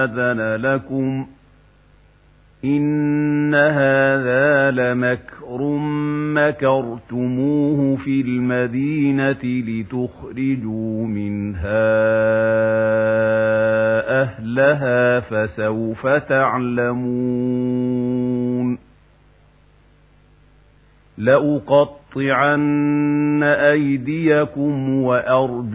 أذن لكم إن هذا لمكر مكرتموه في المدينة لتخرجوا منها أهلها فسوف تعلمون لأقطعن أيديكم وأرجلكم